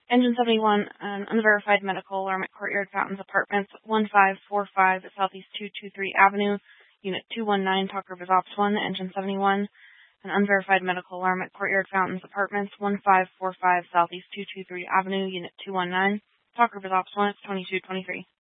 Engine 71, an unverified medical alarm at Courtyard Fountains Apartments, 1545 Southeast 223 Avenue, Unit 219, Talk Rivers Ops 1, Engine 71. An unverified medical alarm at Courtyard Fountains Apartments, 1545 Southeast 223 Avenue, Unit 219, Talk Rivers Ops 1, it's 2223.